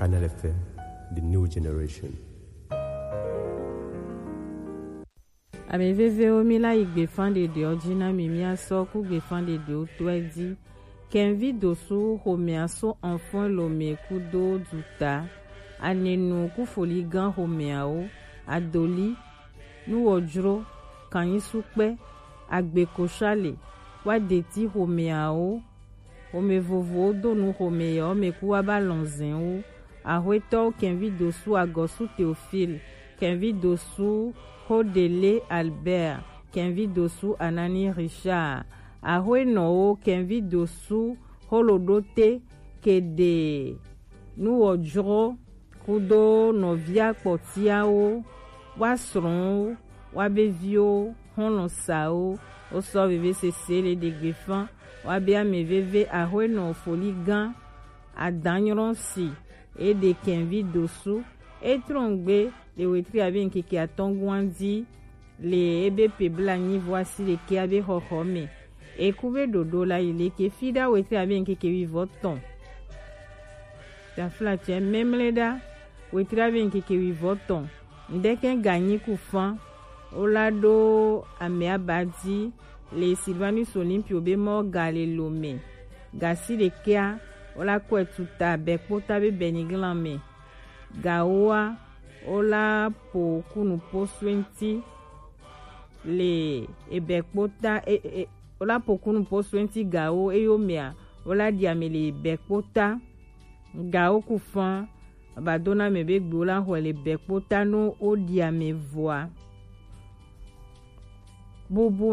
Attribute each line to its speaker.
Speaker 1: Canal FM, the new generation.
Speaker 2: Ame veve omi la igbe fande de ojina mimi aso ku gbe fande de otwedi kenvi dosu home aso enfant lome kudo duta anenu ku foli gan home ao adoli nu ojro kan yisupe agbe koshale wa deti home ao home vovo do nu home yo me ku abalonzen o ahweto kenvi dosu agosu Théophile kenvi dosu Hodele Albert, kenvi dosu Anani Richard, ahwe no kenvi dosu holodote kede nu ojro kudo novia potiao wasron wabevio honosao oso veve sesele de gefan wabe ameveve ahwe no foligan adanyron si et de kenvi dosu etrongbe le wetri abe nkeke atongwandi le ebe pebla ni voici le ke abe hohome e kube dodo la ile ke fida wetri abe nkeke vivoton ta flatche memleda wetri abe nkeke vivoton ndeke gagni kufan olado ame abadi le Sylvanus Olympio be mo gale lome gasi le kea ola kwetuta bekpota be beniglame gawa ola po kunu po 20 le ebekpota ola po kunu po 20 gao eyomea ola diamele bekpota gao kufan badona mebe gbola ho le bekpota no o diame voa bubu